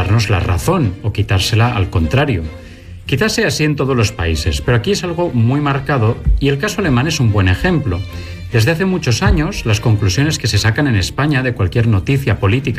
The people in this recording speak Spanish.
darnos la razón o quitársela al contrario. Quizás sea así en todos los países, pero aquí es algo muy marcado y el caso alemán es un buen ejemplo. Desde hace muchos años, las conclusiones que se sacan en España de cualquier noticia política